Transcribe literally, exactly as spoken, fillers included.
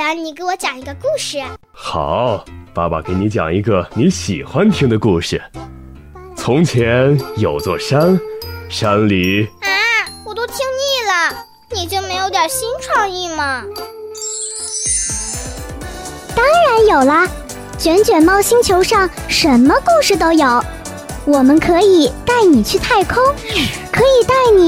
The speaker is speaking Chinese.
然你给我讲一个故事。 好，爸爸给你讲一个你喜欢听的故事。从前有座山，山里…… 啊，我都听腻了，你就没有点新创意吗？ 当然有啦，卷卷猫星球上什么故事都有，我们可以带你去太空，可以带你